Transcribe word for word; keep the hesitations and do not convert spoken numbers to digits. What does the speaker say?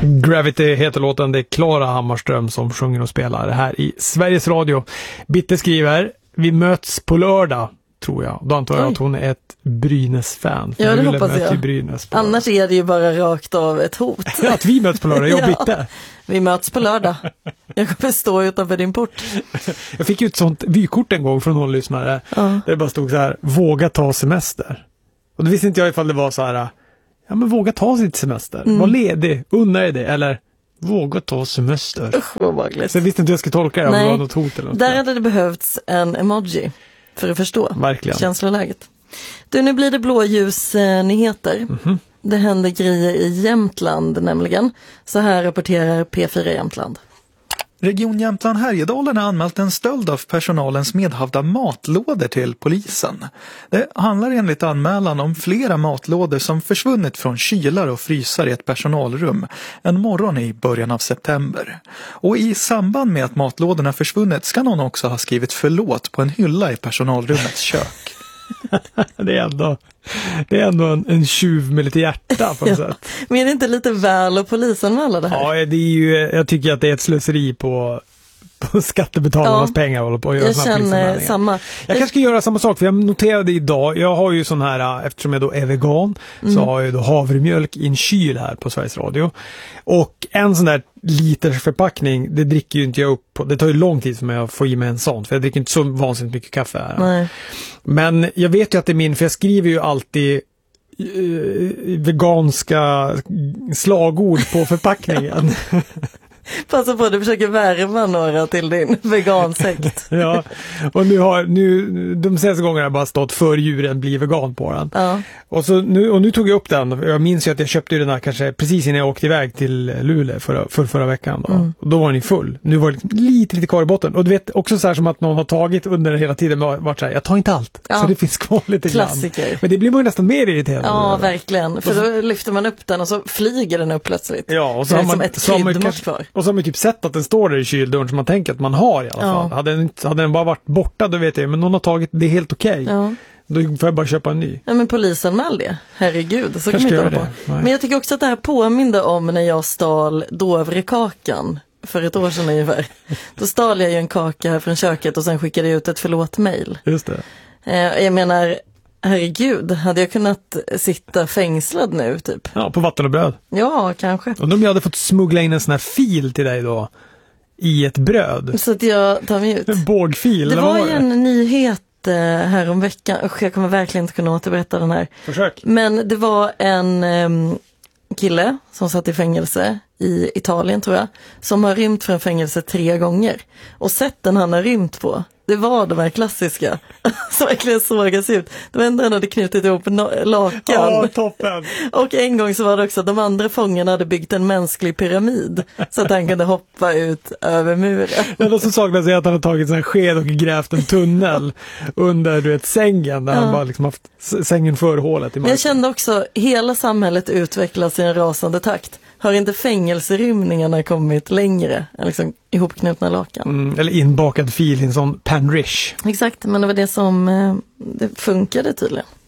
Gravity heter låten, det är Klara Hammarström som sjunger och spelar här i Sveriges Radio. Bitte skriver, vi möts på lördag, tror jag. Då antar jag Oj. att hon är ett Brynäs-fan. Ja, det hoppas jag. Brynäs Annars är det ju bara rakt av ett hot. Att vi möts på lördag, jag och Bitte. Vi möts på lördag. Jag kommer stå utanför din port. Jag fick ju ett sånt vykort en gång från någon lyssnare. Ja. Där det bara stod så här, våga ta semester. Och då visste inte jag ifall det var så här, ja men våga ta sitt semester. Mm. Var ledig, unna dig det. Eller våga ta semester. Usch, vad bagligt. Så jag visste inte hur jag skulle tolka det. Om det var något hot eller något. Där hade det behövts en emoji för att förstå. Verkligen. Känsloläget. Du, nu blir det blåljusnyheter. Mm-hmm. Det händer grejer i Jämtland nämligen. Så här rapporterar P fyra Jämtland. Region Jämtland Härjedalen har anmält en stöld av personalens medhavda matlådor till polisen. Det handlar enligt anmälan om flera matlådor som försvunnit från kylar och frysar i ett personalrum en morgon i början av september. Och i samband med att matlådorna försvunnit ska någon också ha skrivit förlåt på en hylla i personalrummets kök. Det är ändå, det är ändå en, en tjuv med lite hjärta på något ja. sätt. Men är det inte lite väl och polisen med alla det här? Ja, det är ju, jag tycker att det är ett slöseri på, på skattebetalarnas ja. pengar. Håller på att göra jag känner samma. Jag, jag kanske ska göra samma sak, för jag noterade idag, jag har ju sån här, eftersom jag då är vegan, mm. så har jag då havremjölk i en kyl här på Sveriges Radio. Och en sån där liters förpackning, det dricker ju inte jag upp på. Det tar ju lång tid för mig att få i mig en sån, för jag dricker inte så vansinnigt mycket kaffe här. Nej. Men jag vet ju att det är min, för jag skriver ju alltid uh, veganska slagord på förpackningen. Passa på att du försöker värva några till din vegansekt. Ja, och nu har nu, de senaste gångerna har jag bara stått för djuren blir vegan på den. Ja. Och, så nu, och nu tog jag upp den. Jag minns ju att jag köpte den här kanske precis innan jag åkte iväg till Luleå förra, för förra veckan. Då. Mm. Och då var den full. Nu var det lite, lite kvar i botten. Och du vet också så här som att någon har tagit under hela tiden varit så här, jag tar inte allt. Ja. Så det finns kvar lite Klassiker. Grann. Men det blir man ju nästan mer irriterad. Ja, verkligen. För då lyfter man upp den och så flyger den upp plötsligt. Ja, och så har man ett kryddmått kvar. Och så har man typ sett att den står där i kyldörren som man tänker att man har i alla fall. Ja. Hade, den, hade den bara varit borta, då vet jag, men någon har tagit det helt okej. Okay. Ja. Då får jag bara köpa en ny. Ja, men polisen med det. Herregud, så kan man inte på. Men jag tycker också att det här påminner om när jag stal Dovrekakan för ett år sedan ungefär. Då stal jag ju en kaka från köket och sen skickade jag ut ett förlåt-mail. Just det. Eh, jag menar, herregud, hade jag kunnat sitta fängslad nu typ? Ja, på vatten och bröd. Ja, kanske. Och om jag hade fått smuggla in en sån här fil till dig då i ett bröd. Så att jag tar mig ut. En bågfil. Det var ju en nyhet här om veckan. Usch, jag kommer verkligen inte kunna återberätta den här. Försök. Men det var en um, kille som satt i fängelse i Italien tror jag. Som har rymt från fängelse tre gånger. Och sätten han har rymt på, det var de här klassiska som verkligen sågas ut. De enda han hade knutit ihop no- lakan. Ja, toppen. Och en gång så var det också att de andra fångarna hade byggt en mänsklig pyramid så att han kunde hoppa ut över muren. Ja, då så saknas det att han har tagit en sked och grävt en tunnel under du vet, sängen där ja. han bara liksom haft sängen för hålet i marken. Men jag kände också hela samhället utvecklas i en rasande takt. Har inte fängelserymningarna kommit längre än liksom ihopknutna lakan? Mm, eller inbakad fil i en sån panrish. Exakt, men det var det som eh, det funkade tydligen.